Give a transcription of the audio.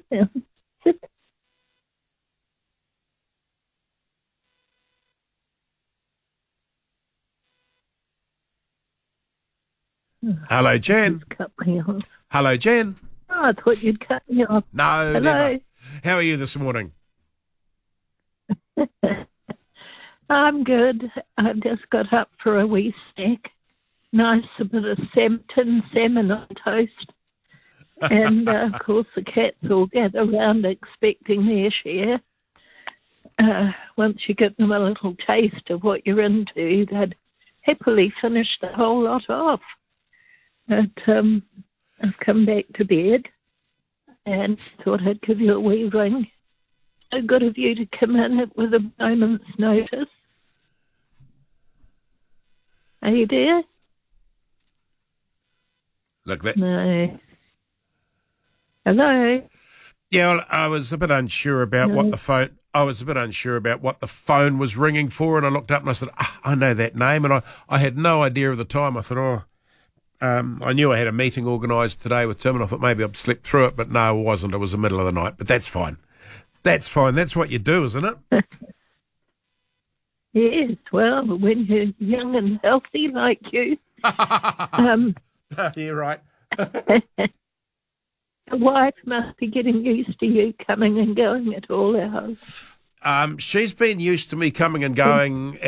Hello, Jen. Just cut me off. Hello, Jen. Oh, I thought you'd cut me off. No, Hello. never. How are you this morning? I'm good. I just got up for a wee snack. Nice a bit of salmon on toast. And, of course, the cats all gather around expecting their share. Once you give them a little taste of what you're into, they'd happily finish the whole lot off. But I've come back to bed and thought I'd give you a wee ring. So good of you to come in with a moment's notice. Are you there? Look, that. No. Hello? Yeah, well, I was a bit unsure about what the phone. I was a bit unsure about what the phone was ringing for, and I looked up and I said, I know that name, and I had no idea of the time. I thought, I knew I had a meeting organised today with Tim, and I thought maybe I'd slip through it, but no, it wasn't. It was the middle of the night, but that's fine. That's fine. That's what you do, isn't it? Yes, well, when you're young and healthy like you, You're right. the wife must be getting used to you coming and going at all hours. She's been used to me coming and going